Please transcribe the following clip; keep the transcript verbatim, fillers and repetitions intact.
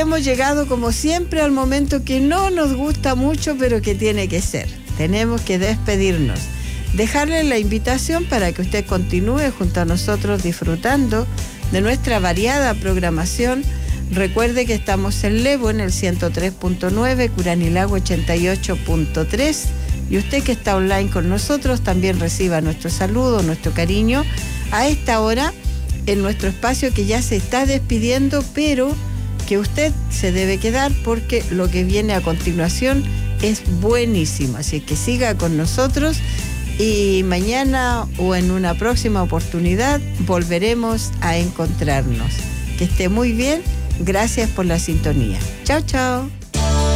hemos llegado como siempre al momento que no nos gusta mucho, pero que tiene que ser. Tenemos que despedirnos. Dejarle la invitación para que usted continúe junto a nosotros disfrutando de nuestra variada programación. Recuerde que estamos en Levo en el ciento tres punto nueve, Curanilago ochenta y ocho punto tres, y usted que está online con nosotros también reciba nuestro saludo, nuestro cariño a esta hora en nuestro espacio que ya se está despidiendo, pero que usted se debe quedar porque lo que viene a continuación es buenísimo, así que siga con nosotros y mañana o en una próxima oportunidad volveremos a encontrarnos. Que esté muy bien, gracias por la sintonía. Chao, chao.